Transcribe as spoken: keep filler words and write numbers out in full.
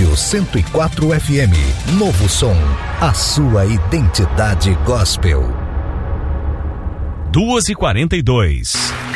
Rádio cento e quatro F M, Novo Som, a sua identidade gospel. duas e quarenta e dois.